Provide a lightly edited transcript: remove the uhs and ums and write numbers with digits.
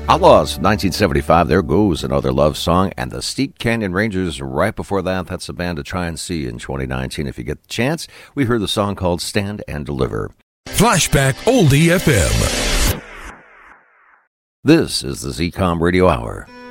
Outlaws, 1975, There Goes Another Love Song, and the Steep Canyon Rangers right before that. That's a band to try and see in 2019 if you get the chance. We heard the song called Stand and Deliver. Flashback Oldie FM. This is the ZCOM Radio Hour.